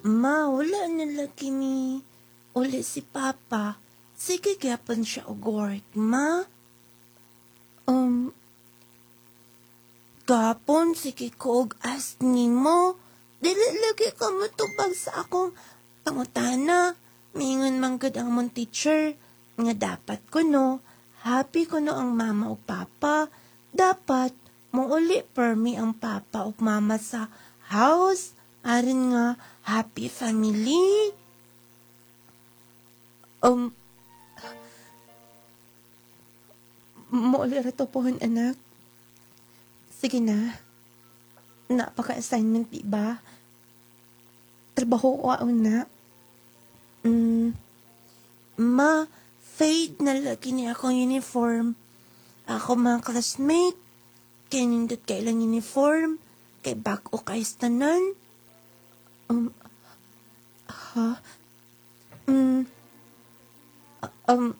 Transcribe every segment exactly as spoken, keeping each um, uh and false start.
Ma, wala na lagi ni uli si Papa. Sige gyapon siya og work, ma. Um, gapon, sige ko og as nimo. Dili lagi ka matubag sa akong pangutana. Mingon man gud ang mong teacher. Nga dapat ko no, happy ko no ang mama o papa. Dapat, muuli permi ang papa o mama sa house. Arin nga, happy family. Um, Mauli rato pohon, anak. Sige na. Napaka-assignment, di ba? Trabaho ko na. Mm, ma, fade na lagi niya akong uniform. Ako mga classmate. Kaya nindot kailang uniform. Kay bago kay tanan. Um, ha? Um, um,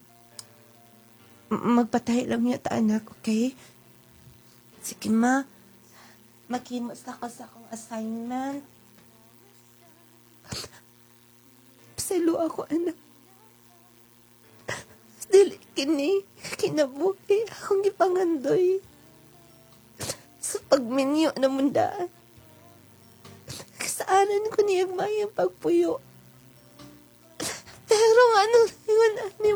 magpatay lang yata, anak, okay? Sige, ma. Maghimos na ko sa akong assignment. Pasalo ako, anak. Dili kini, kinabuhi akong ipangandoy. Sa pagminyo na mundaan. Kasaanan ko niya mayang pagpuyo. Pero ano, yun,